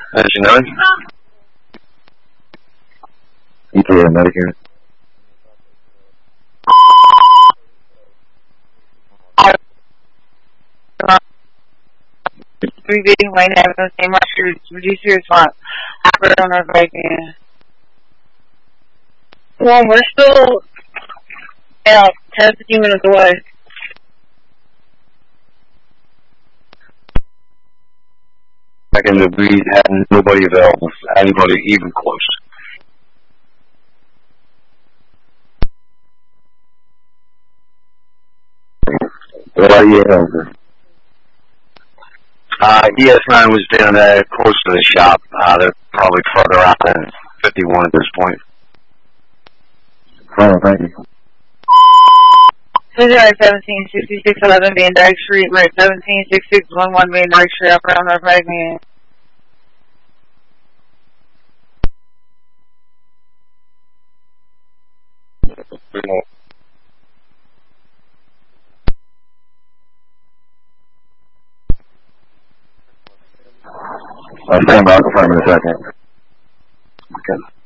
As you know. EPA Medicare. Reading Wayne Avenue, same record, reduce your response. After on our right hand. Well, we're still 10 to 15 minutes away. Back in the breed, had nobody available, anybody even close. What about ES? ES9 was down there close to the shop. They're probably further out than 51 at this point. Fine, thank you. 176611 Van Dyke Street, right 176611 Van Dyke Street, up around our right hand. I'll stand by. I'll confirm in a second. Okay.